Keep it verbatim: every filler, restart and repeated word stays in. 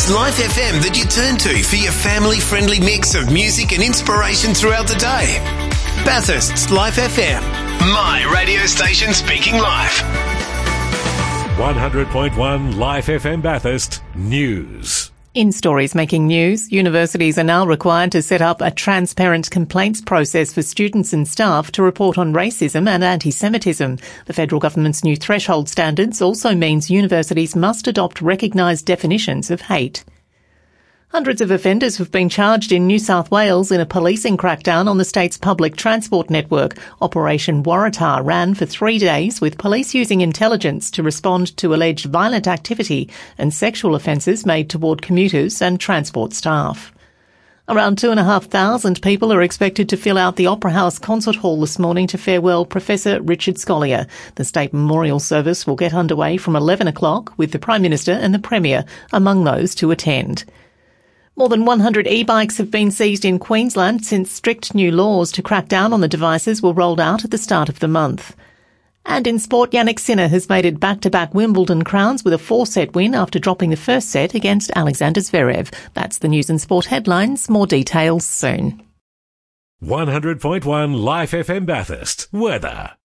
It's Life F M that you turn to for your family-friendly mix of music and inspiration throughout the day. Bathurst's Life F M. My radio station speaking life. one hundred point one Life F M Bathurst News. In stories making news, universities are now required to set up a transparent complaints process for students and staff to report on racism and anti-Semitism. The federal government's new threshold standards also means universities must adopt recognised definitions of hate. Hundreds of offenders have been charged in New South Wales in a policing crackdown on the state's public transport network. Operation Waratah ran for three days with police using intelligence to respond to alleged violent activity and sexual offences made toward commuters and transport staff. Around two and a half thousand people are expected to fill out the Opera House Concert Hall this morning to farewell Professor Richard Scolyer. The state memorial service will get underway from eleven o'clock with the Prime Minister and the Premier among those to attend. More than one hundred e-bikes have been seized in Queensland since strict new laws to crack down on the devices were rolled out at the start of the month. And in sport, Yannick Sinner has made it back-to-back Wimbledon crowns with a four-set win after dropping the first set against Alexander Zverev. That's the news and sport headlines. More details soon. one hundred point one Life F M Bathurst. Weather.